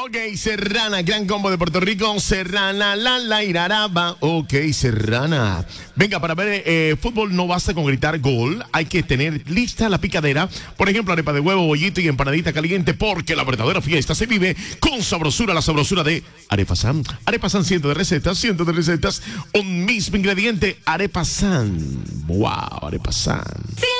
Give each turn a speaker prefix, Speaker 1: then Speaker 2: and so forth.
Speaker 1: Ok, Serrana, gran combo de Puerto Rico. Serrana, la iraraba. Ok, Serrana. Venga, para ver fútbol no basta con gritar gol. Hay que tener lista la picadera. Por ejemplo, arepa de huevo, bollito y empanadita caliente. Porque la verdadera fiesta se vive con sabrosura. La sabrosura de Arepa San. Arepa San, cientos de recetas. Un mismo ingrediente. Arepa San. Wow, Arepa San.